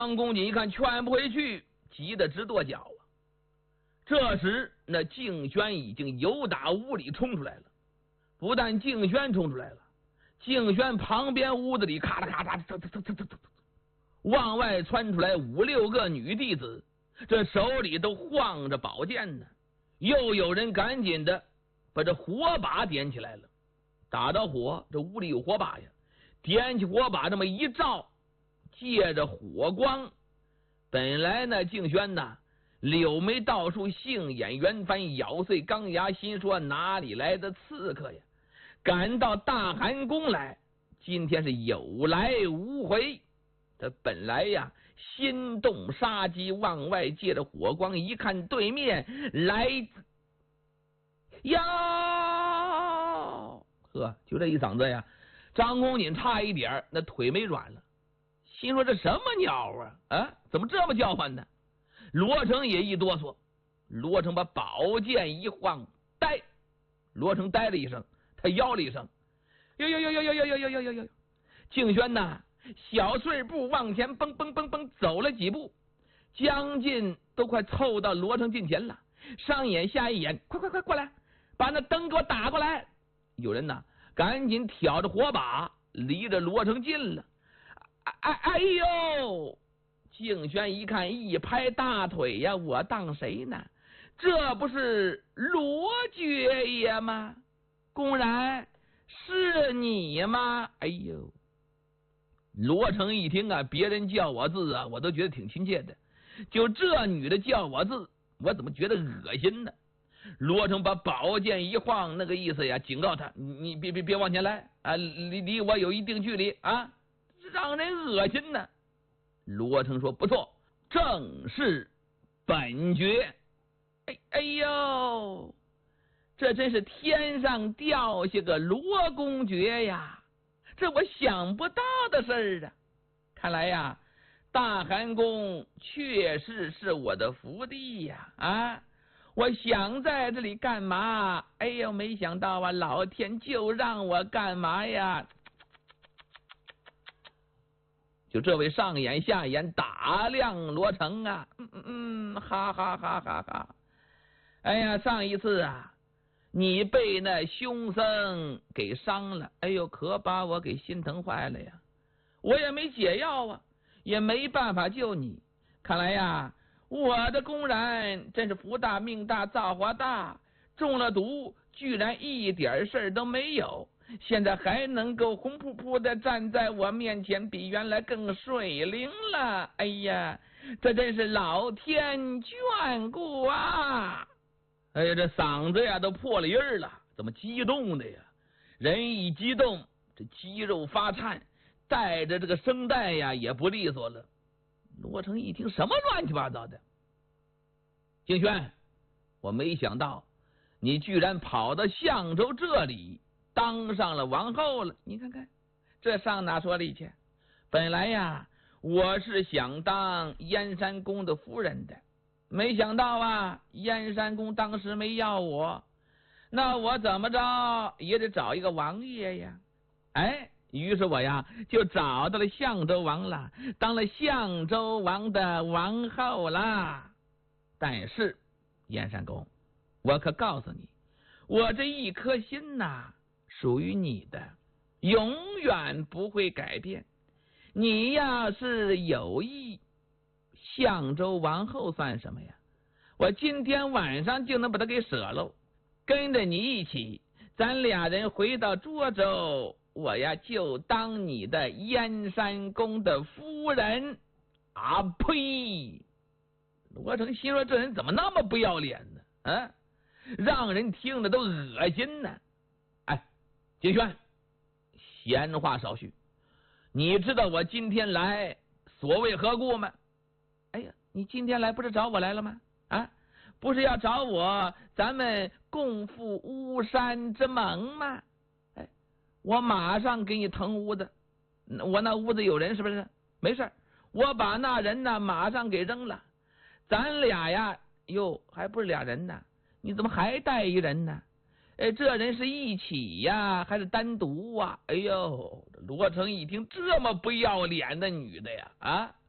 张公瑾一看劝不回去，急得直跺脚啊！这时那敬轩已经由打屋里冲出来了，不但敬轩冲出来了，敬轩旁边屋子里咔啦咔嚓往外窜出来5、6个女弟子，这手里都晃着宝剑呢。又有人赶紧的把这火把点起来了，打着火，这屋里有火把呀，点起火把这么一照，借着火光，本来呢敬轩呐柳眉倒竖，杏眼圆翻，咬碎钢牙，心说哪里来的刺客呀？赶到大寒宫来，今天是有来无回。他本来呀心动杀机，往外借着火光一看，对面来呀，呵，就这一嗓子呀，张公瑾差一点那腿没软了，心说这什么鸟啊？怎么这么叫唤呢？罗成也一哆嗦，罗成把宝剑一晃，呆。罗成呆了一声，他吆了一声，哟！敬轩呐，小碎步往前蹦走了几步，将近都快凑到罗成近前了，上眼下一眼，快过来，把那灯给我打过来！有人呐，赶紧挑着火把，离着罗成近了。哎呦！敬轩一看，一拍大腿呀，我当谁呢？这不是罗爵爷吗？公然是你吗？哎呦！罗成一听啊，别人叫我字啊，我都觉得挺亲切的，就这女的叫我字，我怎么觉得恶心呢？罗成把宝剑一晃，那个意思呀，警告他，你别往前来啊，离我有一定距离啊，让人恶心呢。罗成说不错，正是本爵。哎呦，这真是天上掉下个罗公爵呀，这我想不到的事儿啊！看来呀，大寒宫确实是我的福地呀！啊，我想在这里干嘛？哎呦，没想到啊，老天就让我干嘛呀？就这位上眼下眼打量罗成啊，哈哈！哎呀，上一次啊，你被那凶僧给伤了，哎呦，可把我给心疼坏了呀！我也没解药啊，也没办法救你。看来呀，我的公然真是福大命大造化大，中了毒居然一点事儿都没有，现在还能够红扑扑的站在我面前，比原来更水灵了。哎呀，这真是老天眷顾啊！哎呀，这嗓子呀都破了音儿了，怎么激动的呀？人一激动，这肌肉发颤，带着这个声带呀也不利索了。罗成一听，什么乱七八糟的？敬轩，我没想到你居然跑到相州这里当上了王后了。你看看，这上哪说理去？本来呀，我是想当燕山公的夫人的。没想到啊，燕山公当时没要我，那我怎么着也得找一个王爷呀。哎，于是我呀就找到了相州王了，当了相州王的王后啦。但是燕山公，我可告诉你，我这一颗心呐属于你的，永远不会改变。你要是有意，相州王后算什么呀？我今天晚上就能把他给舍喽，跟着你一起，咱俩人回到涿州，我呀就当你的燕山公的夫人。啊呸！罗成心说，这人怎么那么不要脸呢？啊，让人听着都恶心呢。哎，金轩，闲话少叙，你知道我今天来所谓何故吗？哎呀，你今天来不是找我来了吗？啊，不是要找我咱们共赴巫山之盟吗？哎，我马上给你腾屋子，我那屋子有人是不是？没事，我把那人呢马上给扔了，咱俩呀，哟，还不是俩人呢？你怎么还带一人呢？哎，这人是一起呀，还是单独啊？哎呦，罗成一听，这么不要脸的女的呀，啊！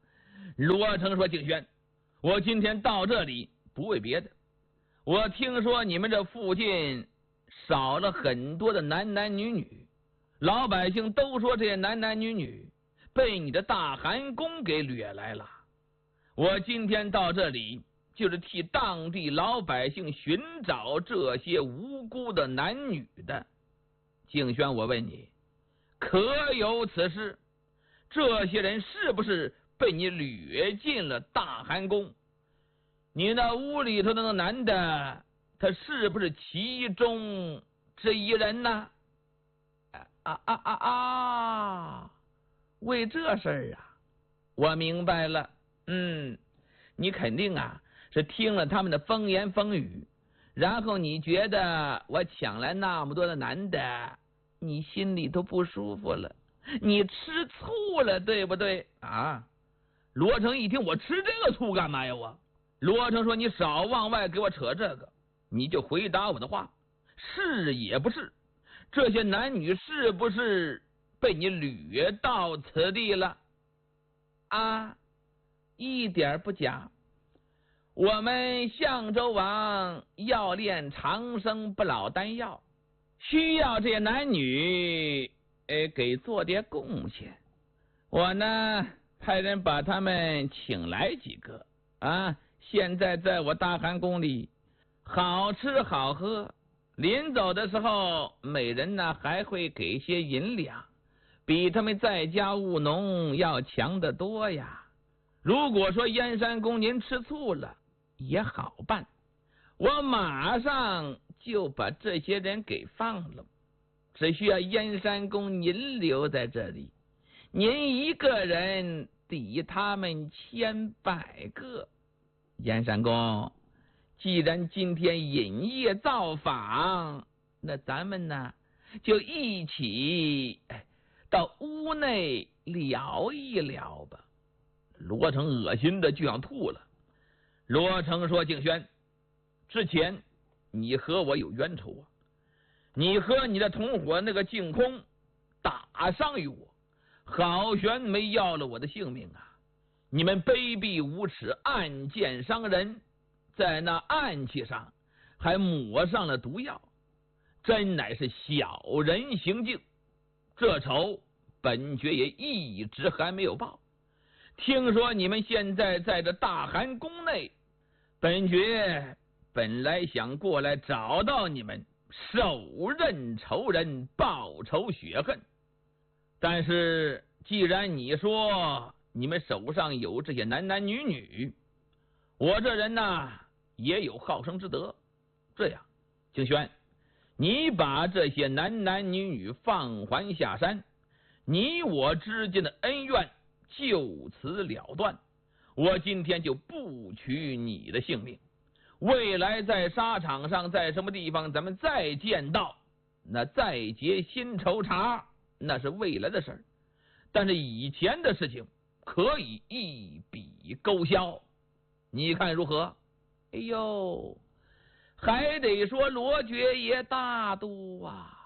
罗成说：“景轩，我今天到这里不为别的，我听说你们这附近少了很多的男男女女，老百姓都说这些男男女女被你的大寒宫给掠来了。我今天到这里就是替当地老百姓寻找这些无辜的男女的。景轩，我问你，可有此事？这些人是不是被你掠进了大寒宫？你那屋里头那个男的，他是不是其中之一人呢？”为这事儿啊，我明白了。你肯定是听了他们的风言风语，然后你觉得我抢来那么多的男的，你心里都不舒服了，你吃醋了，对不对啊？罗成一听，我吃这个醋干嘛呀？罗成说：“你少往外给我扯这个，你就回答我的话，是也不是？这些男女是不是被你掠到此地了？”一点不假。我们相州王要炼长生不老丹药，需要这些男女给做点贡献。我呢派人把他们请来几个现在在我大寒宫里好吃好喝，临走的时候每人呢还会给些银两，比他们在家务农要强得多呀。如果说燕山公您吃醋了也好办，我马上就把这些人给放了，只需要燕山公您留在这里，您一个人抵他们100个。燕山公，既然今天引业造访，那咱们呢就一起到屋内聊一聊吧。罗成恶心的就想吐了。罗成说：“景轩，之前你和我有冤仇你和你的同伙那个净空打伤于我，好悬没要了我的性命你们卑鄙无耻，暗箭伤人，在那暗器上还抹上了毒药，真乃是小人行径。这仇本爵也一直还没有报。听说你们现在在这大寒宫内，本爵本来想过来找到你们，手刃仇人，报仇雪恨。但是既然你说你们手上有这些男男女女，我这人也有好生之德。这样，景轩，你把这些男男女女放还下山，你我之间的恩怨就此了断，我今天就不取你的性命。未来在沙场上，在什么地方咱们再见到，那再结新仇茬，那是未来的事儿。但是以前的事情可以一笔勾销，你看如何？哎呦，还得说罗爵爷大度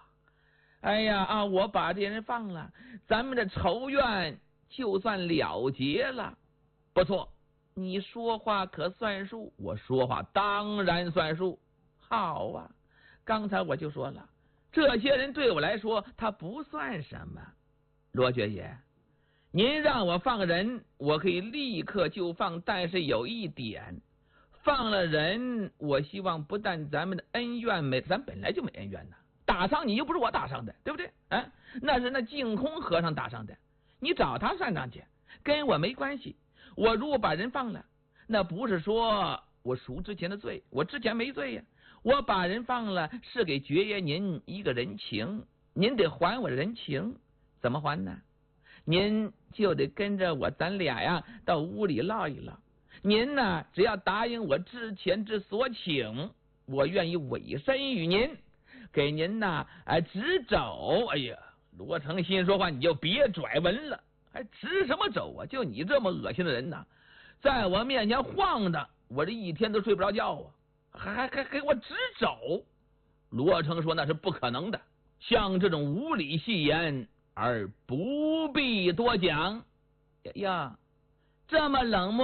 我把这人放了，咱们的仇怨就算了结了。不错，你说话可算数。我说话当然算数。好刚才我就说了，这些人对我来说他不算什么。罗爵爷，您让我放人，我可以立刻就放，但是有一点，放了人，我希望不但咱们的恩怨咱本来就没恩怨打伤你又不是我打伤的，对不对那是那净空和尚打伤的，你找他算账去，跟我没关系。我如果把人放了，那不是说我赎之前的罪，我之前没罪我把人放了是给爵爷您一个人情，您得还我人情。怎么还呢？您就得跟着我，咱俩到屋里唠一唠。您呢，只要答应我之前之所请，我愿意委身于您，给您指肘。哎呀，罗成心说话，你就别拽文了，还指什么肘就你这么恶心的人在我面前晃荡，我这一天都睡不着觉还给我指肘。罗成说那是不可能的，像这种无理戏言而不必多讲呀。 这么冷漠